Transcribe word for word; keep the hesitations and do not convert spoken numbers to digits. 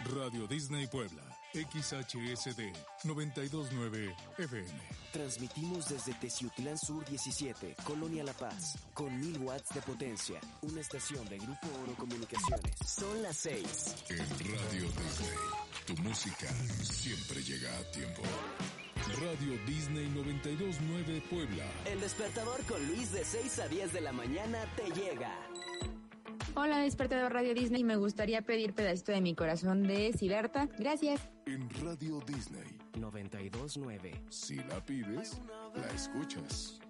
Radio Disney Puebla, X H S D noventa y dos punto nueve F M. Transmitimos desde Teciutlán Sur diecisiete, Colonia La Paz, con mil watts de potencia. Una estación de Grupo Oro Comunicaciones. Son las seis. En Radio Disney, tu música siempre llega a tiempo. Radio Disney noventa y dos punto nueve Puebla. El despertador con Luis de seis a diez de la mañana te llega. Hola, despertador Radio Disney. Me gustaría pedir Pedacito de mi Corazón de Siddhartha. Gracias. En Radio Disney noventa y dos punto nueve. Si la pides, la escuchas.